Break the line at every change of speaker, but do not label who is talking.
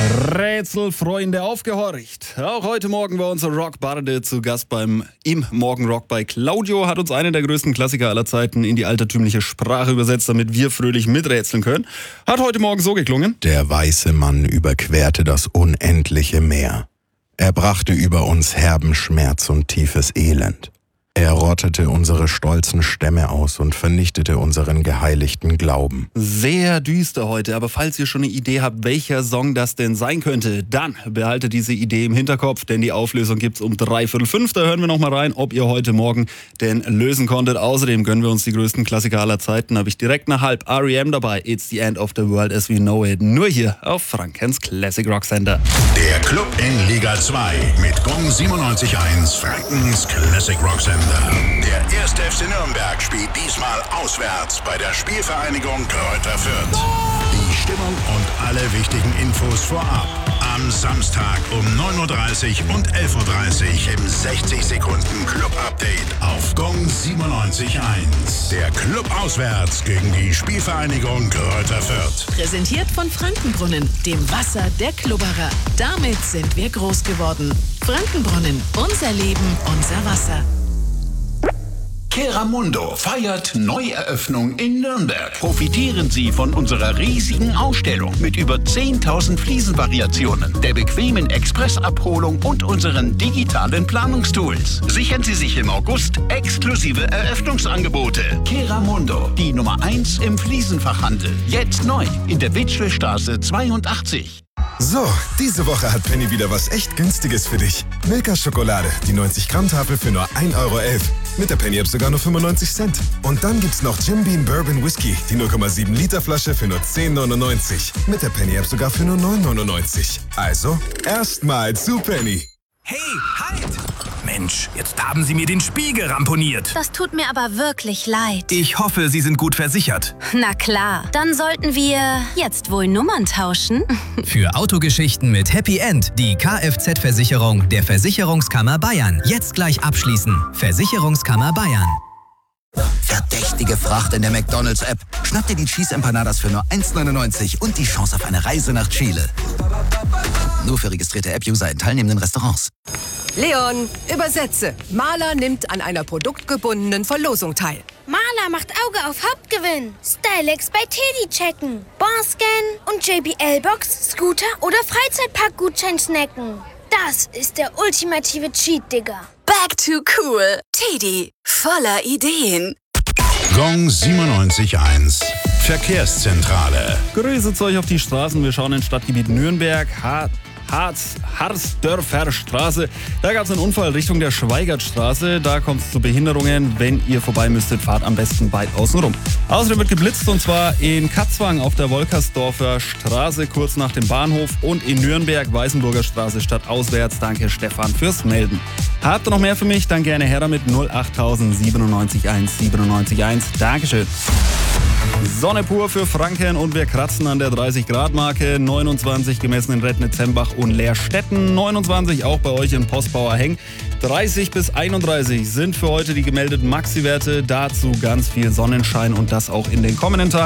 Rätselfreunde, aufgehorcht. Auch heute Morgen war unser Rockbarde zu Gast im Morgenrock bei Claudio, hat uns einen der größten Klassiker aller Zeiten in die altertümliche Sprache übersetzt, damit wir fröhlich miträtseln können. Hat heute Morgen so geklungen.
Der weiße Mann überquerte das unendliche Meer. Er brachte über uns herben Schmerz und tiefes Elend. Er rottete unsere stolzen Stämme aus und vernichtete unseren geheiligten Glauben.
Sehr düster heute, aber falls ihr schon eine Idee habt, welcher Song das denn sein könnte, dann behaltet diese Idee im Hinterkopf, denn die Auflösung gibt's um 4:45. Da hören wir nochmal rein, ob ihr heute Morgen denn lösen konntet. Außerdem gönnen wir uns die größten Klassiker aller Zeiten. Habe ich direkt nach halb R.E.M. dabei. It's the end of the world as we know it. Nur hier auf Frankens Classic Rock Sender.
Der Club in Liga 2 mit Gong 97.1, Frankens Classic Rock Sender. Der 1. FC Nürnberg spielt diesmal auswärts bei der Spielvereinigung Kräuter Fürth. Die Stimmung und alle wichtigen Infos vorab. Am Samstag um 9:30 Uhr und 11:30 Uhr im 60-Sekunden-Club-Update auf Gong 97.1. Der Club auswärts gegen die Spielvereinigung Kräuter Fürth.
Präsentiert von Frankenbrunnen, dem Wasser der Klubberer. Damit sind wir groß geworden. Frankenbrunnen, unser Leben, unser Wasser.
Keramundo feiert Neueröffnung in Nürnberg. Profitieren Sie von unserer riesigen Ausstellung mit über 10.000 Fliesenvariationen, der bequemen Expressabholung und unseren digitalen Planungstools. Sichern Sie sich im August exklusive Eröffnungsangebote. Keramundo, die Nummer 1 im Fliesenfachhandel. Jetzt neu in der Witschelstraße 82.
So, diese Woche hat Penny wieder was echt Günstiges für dich. Milka Schokolade, die 90-Gramm-Tafel für nur 1,11 €. Mit der Penny-App sogar nur 95 Cent. Und dann gibt's noch Jim Beam Bourbon Whisky, die 0,7 Liter Flasche für nur 10,99. Mit der Penny-App sogar für nur 9,99. Also, erstmal zu Penny.
Hey, halt! Mensch, jetzt haben Sie mir den Spiegel ramponiert.
Das tut mir aber wirklich leid.
Ich hoffe, Sie sind gut versichert.
Na klar, dann sollten wir jetzt wohl Nummern tauschen.
Für Autogeschichten mit Happy End die Kfz-Versicherung der Versicherungskammer Bayern. Jetzt gleich abschließen. Versicherungskammer Bayern.
Verdächtige Fracht in der McDonald's-App. Schnapp dir die Cheese Empanadas für nur 1,99 € und die Chance auf eine Reise nach Chile. Nur für registrierte App-User in teilnehmenden Restaurants.
Leon, übersetze. Maler nimmt an einer produktgebundenen Verlosung teil.
Maler macht Auge auf Hauptgewinn. Stylex bei Teddy checken. Barscan und JBL-Box, Scooter oder Freizeitpark-Gutschein snacken. Das ist der ultimative Cheat, Digga.
Back to cool. Teddy, voller Ideen.
Gong 97.1, Verkehrszentrale.
Grüße zu euch auf die Straßen. Wir schauen ins Stadtgebiet Nürnberg. Harzdörfer Straße. Da gab es einen Unfall Richtung der Schweigertstraße. Da kommt es zu Behinderungen. Wenn ihr vorbei müsstet, fahrt am besten weit außen rum. Außerdem wird geblitzt und zwar in Katzwang auf der Wolkersdorfer Straße kurz nach dem Bahnhof und in Nürnberg Weißenburger Straße stadtauswärts. Danke Stefan fürs Melden. Habt ihr noch mehr für mich? Dann gerne her damit 08000 97 1 97 1. Dankeschön. Sonne pur für Franken und wir kratzen an der 30-Grad-Marke. 29 gemessen in Rednitz-Hembach und Leerstetten. 29 auch bei euch in Postbauer-Heng. 30 bis 31 sind für heute die gemeldeten Maxi-Werte. Dazu ganz viel Sonnenschein und das auch in den kommenden Tagen.